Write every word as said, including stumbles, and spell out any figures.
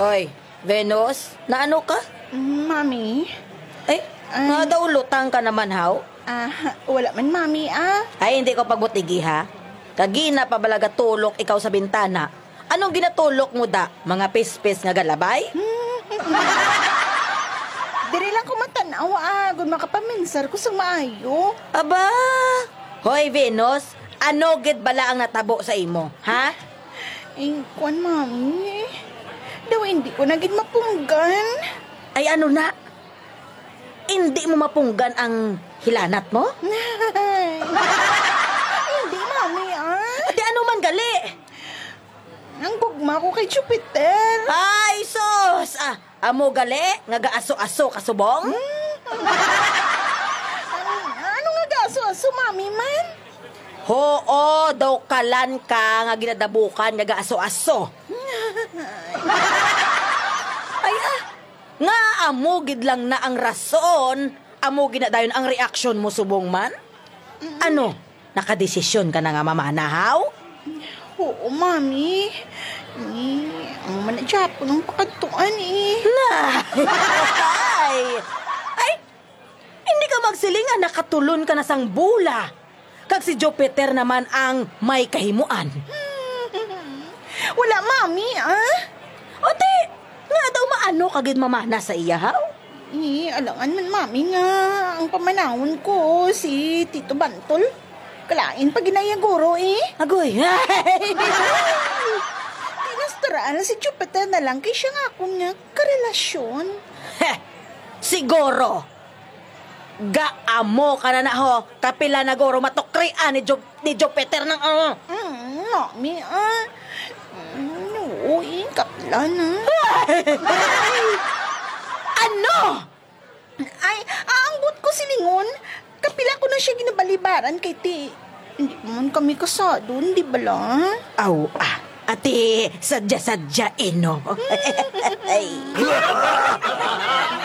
Oy, Venus, naano ka? Mami? Ay, Ay. nga daw lutang ka naman, haw? Ah, wala man, Mami, ah. Ay, hindi ko pagbutigi, ha? Kagina pa balaga tulok ikaw sa bintana. Anong ginatulok mo da? Mga pispis nga galabay? Diri lang ko matanaw, ah. Kung makapaminsar ko sa maayo. Aba! Hoy, Venus, ano gid bala ang natabo sa imo, ha? Eh, kuwan, Mami. Daw hindi ko naging mapunggan. Ay, ano na? Hindi mo mapunggan ang hilanat mo? Hindi, Mami, ah. Ate, ano man gali? Ang gugma ko kay Jupiter. Ay, sos! Ah, amo gali? Nga gaaso-aso kasubong? Ano, ano nga gaso-aso, Mami, man? Hoo, daw kalan ka nga ginadabukan nga gaaso-aso. Ay, ah, nga amo gid lang na ang rason, amo ginadayon ang reaksyon mo subong man? Ano, nakadesisyon ka na nga mamanahaw? Oo, Mami. Eh, ang manadyapo ng pakatuan, eh. Ay, ay, hindi ka magsilingan, nakatulon ka na sang bula. Kag si Jupiter naman ang may kahimuan. Wala, Mami, ah. O di, nga daw maano kagid mamana sa iya, haw? Eh, alangan man, Mami, nga. Ang pamanahon ko, si Tito Bantol. Kalain pa ginayaguro, eh. Agoy, Tinastaraan na si Jupiter na lang kay siya nga akong nga karelasyon. heh, siguro. Gaamo ka na na ho, kapila na goro matokrian ni, Ju- ni Jupiter ng uh. Mm, Mami, ah. Mm, oo, eh, kapla na. Ano? Ay, aambot ko silingon. Kapila ko na siya ginabalibaran kay ti. Hindi man kami kasado, hindi ba lang? Aw, ah, ate, sadya-sadya, eh, no? Ay.